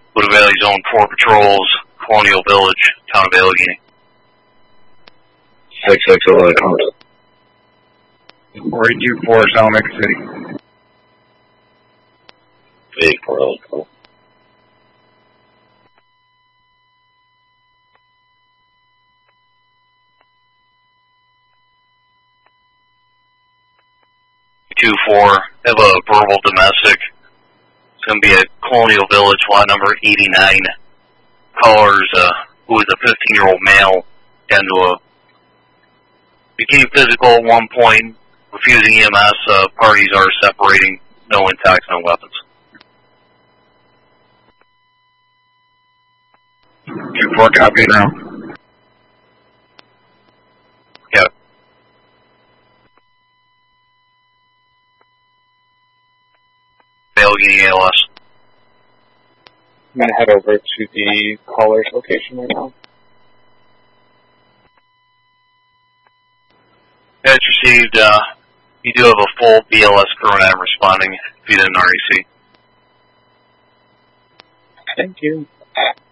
Buda Valley Zone 4 patrols, Colonial Village, Town of Allegheny. 6608. 4824, Salamanca City. 8408. 2-4, have a verbal domestic. It's going to be at Colonial Village, lot number 89. Callers, who is a 15-year-old male, and became physical at one point, refusing EMS. Parties are separating, no intact, no weapons. 2-4, copy now. Yeah. Allegheny ALS. I'm going to head over to the caller's location right now. That's received. You do have a full BLS crew and I'm responding if you didn't already see. Thank you.